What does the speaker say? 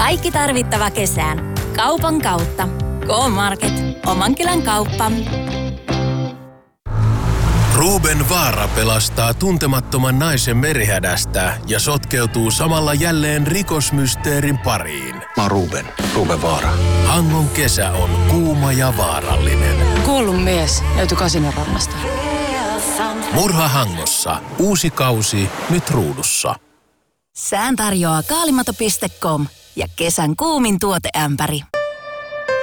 Kaikki tarvittava kesään. Kaupan kautta. K-Market. Oman kylän kauppa. Ruben Vaara pelastaa tuntemattoman naisen merihädästä ja sotkeutuu samalla jälleen rikosmysteerin pariin. Mä oon Ruben Vaara. Hangon kesä on kuuma ja vaarallinen. Kuollut mies löytyi Kasinorannasta. Murha Hangossa. Uusi kausi nyt ruudussa. Sään tarjoaa kaalimato.com ja kesän kuumin tuoteämpäri.